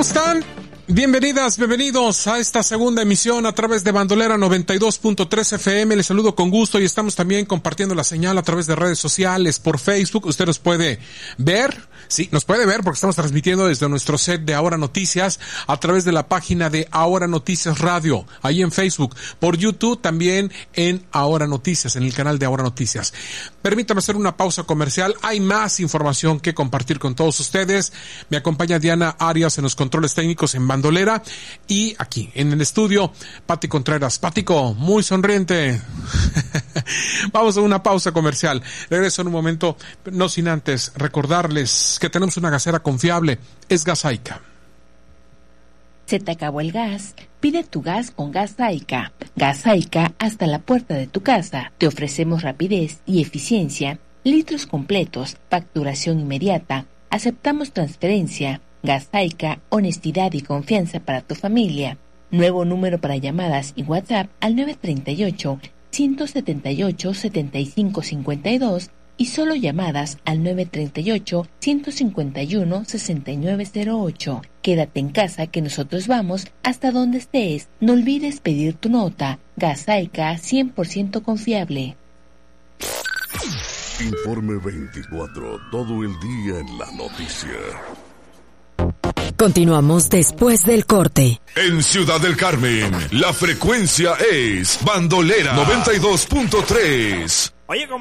¿Cómo están? Bienvenidas, bienvenidos a esta segunda emisión a través de Bandolera 92.3 FM. Les saludo con gusto y estamos también compartiendo la señal a través de redes sociales, por Facebook. Usted nos puede ver, sí, nos puede ver porque estamos transmitiendo desde nuestro set de Ahora Noticias a través de la página de Ahora Noticias Radio, ahí en Facebook, por YouTube también en Ahora Noticias, en el canal de Ahora Noticias. Permítame hacer una pausa comercial. Hay más información que compartir con todos ustedes. Me acompaña Diana Arias en los controles técnicos en Bandolera y aquí en el estudio Pati Contreras. Pático, muy sonriente. Vamos a una pausa comercial. Regreso en un momento, no sin antes recordarles que tenemos una gasera confiable. Es Gasaica. ¿Se te acabó el gas? Pide tu gas con Gasaica. Gasaica hasta la puerta de tu casa. Te ofrecemos rapidez y eficiencia, litros completos, facturación inmediata. Aceptamos transferencia. Gasaica, honestidad y confianza para tu familia. Nuevo número para llamadas y WhatsApp al 938-178-7552 y solo llamadas al 938-151-6908. Quédate en casa que nosotros vamos hasta donde estés. No olvides pedir tu nota. Gasaica 100% confiable. Informe 24, todo el día en la noticia. Continuamos después del corte. En Ciudad del Carmen, la frecuencia es Bandolera 92.3. Oye,